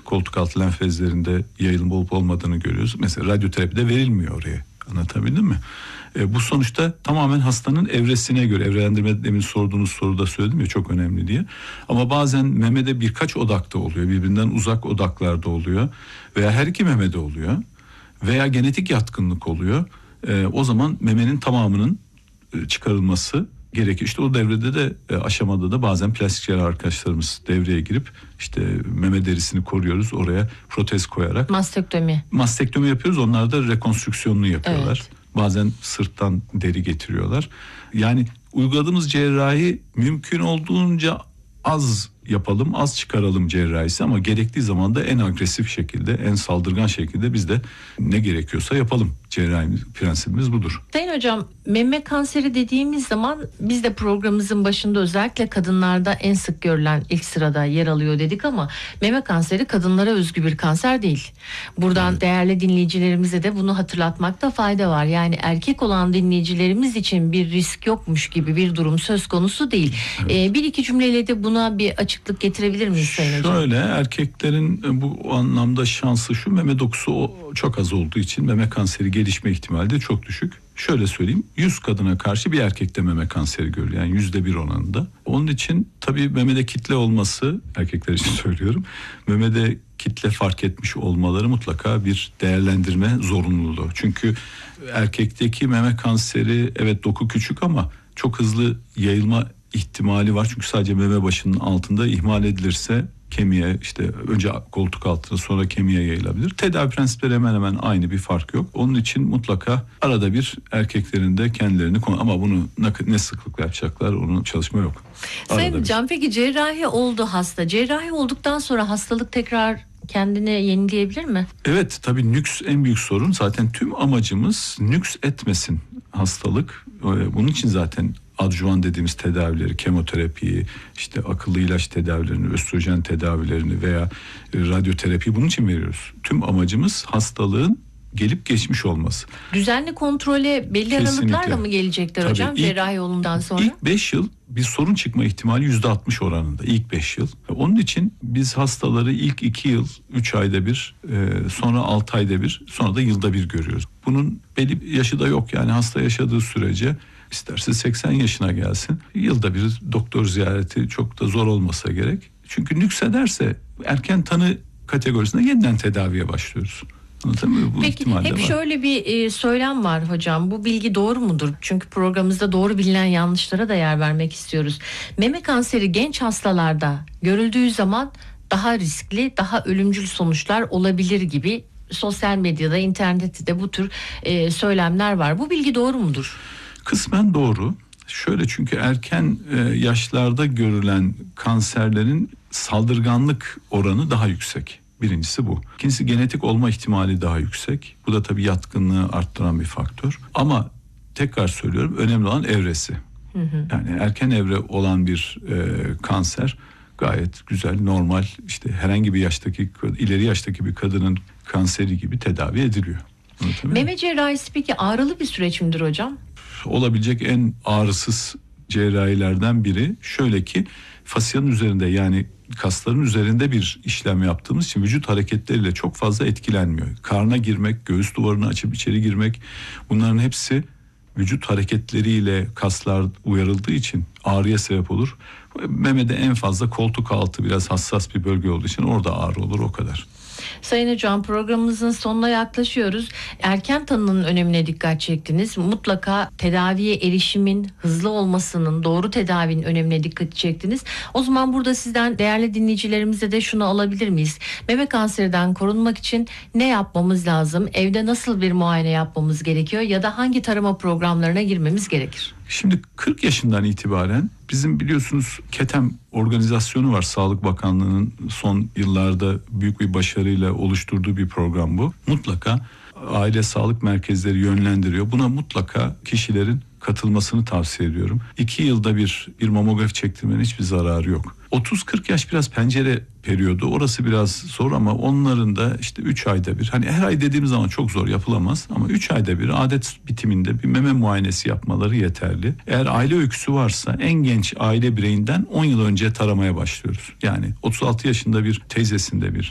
koltuk altı lenf bezlerinde yayılma olup olmadığını görüyoruz. Mesela radyoterapide verilmiyor oraya. Anlatabildim mi? Bu sonuçta tamamen hastanın evresine göre, evrelendirme demin sorduğunuz soruda söyledim ya, çok önemli diye. Ama bazen memede birkaç odakta oluyor, birbirinden uzak odaklarda oluyor veya her iki memede oluyor veya genetik yatkınlık oluyor. O zaman memenin tamamının çıkarılması gerekiyor. İşte o devrede de aşamada da bazen plastik cerrah arkadaşlarımız devreye girip işte meme derisini koruyoruz, oraya protez koyarak. Mastektomi yapıyoruz. Onlar da rekonstrüksiyonunu yapıyorlar. Evet. Bazen sırttan deri getiriyorlar. Yani uyguladığımız cerrahi mümkün olduğunca az yapalım, az çıkaralım cerrahisi, ama gerektiği zaman da en agresif şekilde, en saldırgan şekilde biz de ne gerekiyorsa yapalım. Cerrahi prensibimiz budur. Sayın hocam, meme kanseri dediğimiz zaman biz de programımızın başında özellikle kadınlarda en sık görülen ilk sırada yer alıyor dedik, ama meme kanseri kadınlara özgü bir kanser değil. Buradan değerli dinleyicilerimize de bunu hatırlatmakta fayda var. Yani erkek olan dinleyicilerimiz için bir risk yokmuş gibi bir durum söz konusu değil. Evet. Bir iki cümleyle de buna bir açıklık getirebilir miyiz Sayın hocam? Şöyle, erkeklerin bu anlamda şansı şu: meme dokusu çok az olduğu için meme kanseri gelişme ihtimali de çok düşük. Şöyle söyleyeyim, 100 kadına karşı bir erkekte meme kanseri görülüyor. Yani %1 oranında. Onun için tabii memede kitle olması, erkekler için söylüyorum, memede kitle fark etmiş olmaları mutlaka bir değerlendirme zorunluluğu. Çünkü erkekteki meme kanseri, evet doku küçük ama çok hızlı yayılma ihtimali var. Çünkü sadece meme başının altında ihmal edilirse kemiğe, işte önce koltuk altına sonra kemiğe yayılabilir. Tedavi prensipleri hemen hemen aynı, bir fark yok. Onun için mutlaka arada bir erkeklerin de kendilerini ama bunu ne sıklıkla yapacaklar, onun çalışma yok. Sayın hocam, peki cerrahi oldu hasta. Cerrahi olduktan sonra hastalık tekrar kendine yenileyebilir mi? Evet, tabii nüks en büyük sorun. Zaten tüm amacımız nüks etmesin hastalık. Bunun için zaten adjuvan dediğimiz tedavileri, kemoterapiyi, işte akıllı ilaç tedavilerini, östrojen tedavilerini veya radyoterapiyi bunun için veriyoruz. Tüm amacımız hastalığın gelip geçmiş olması. Düzenli kontrole belli Kesinlikle. aralıklarla mı gelecekler hocam cerrahi yolundan sonra? İlk 5 yıl bir sorun çıkma ihtimali %60 oranında. İlk 5 yıl. Onun için biz hastaları ilk 2 yıl 3 ayda bir, sonra 6 ayda bir, sonra da yılda bir görüyoruz. Bunun belli yaşı da yok. Yani hasta yaşadığı sürece isterse 80 yaşına gelsin, yılda bir doktor ziyareti çok da zor olmasa gerek. Çünkü nüksederse erken tanı kategorisinde yeniden tedaviye başlıyoruz. Bu peki hep var. Şöyle bir söylem var hocam, bu bilgi doğru mudur? Çünkü programımızda doğru bilinen yanlışlara da yer vermek istiyoruz. Meme kanseri genç hastalarda görüldüğü zaman daha riskli, daha ölümcül sonuçlar olabilir gibi sosyal medyada, internette de bu tür söylemler var. Bu bilgi doğru mudur? Kısmen doğru. Şöyle, çünkü erken yaşlarda görülen kanserlerin saldırganlık oranı daha yüksek. Birincisi bu. İkincisi, genetik olma ihtimali daha yüksek. Bu da tabii yatkınlığı arttıran bir faktör. Ama tekrar söylüyorum, önemli olan evresi. Yani erken evre olan bir kanser gayet güzel, normal, işte herhangi bir yaştaki, ileri yaştaki bir kadının kanseri gibi tedavi ediliyor. Meme cerrahisi peki ağrılı bir süreç midir hocam? Olabilecek en ağrısız cerrahilerden biri. Şöyle ki, fasyanın üzerinde, yani kasların üzerinde bir işlem yaptığımız için vücut hareketleriyle çok fazla etkilenmiyor. Karna girmek, göğüs duvarını açıp içeri girmek, bunların hepsi vücut hareketleriyle kaslar uyarıldığı için ağrıya sebep olur. Memede en fazla koltuk altı biraz hassas bir bölge olduğu için orada ağrı olur, o kadar. Sayın hocam, programımızın sonuna yaklaşıyoruz. Erken tanının önemine dikkat çektiniz. Mutlaka tedaviye erişimin hızlı olmasının, doğru tedavinin önemine dikkat çektiniz. O zaman burada sizden, değerli dinleyicilerimize de şunu alabilir miyiz? Meme kanserinden korunmak için ne yapmamız lazım? Evde nasıl bir muayene yapmamız gerekiyor? Ya da hangi tarama programlarına girmemiz gerekir? Şimdi 40 yaşından itibaren bizim biliyorsunuz KETEM organizasyonu var. Sağlık Bakanlığı'nın son yıllarda büyük bir başarıyla oluşturduğu bir program bu. Mutlaka aile sağlık merkezleri yönlendiriyor. Buna mutlaka kişilerin katılmasını tavsiye ediyorum. 2 yılda bir mamografi çektirmenin hiçbir zararı yok. 30-40 yaş biraz pencere periyodu. Orası biraz zor ama onların da işte 3 ayda bir, hani her ay dediğimiz zaman çok zor, yapılamaz ama 3 ayda bir adet bitiminde bir meme muayenesi yapmaları yeterli. Eğer aile öyküsü varsa en genç aile bireyinden 10 yıl önce taramaya başlıyoruz. Yani 36 yaşında bir teyzesinde bir